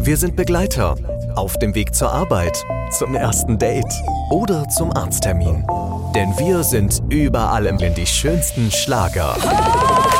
Wir sind Begleiter auf dem Weg zur Arbeit, zum ersten Date oder zum Arzttermin. Denn wir sind überall in die schönsten Schlager.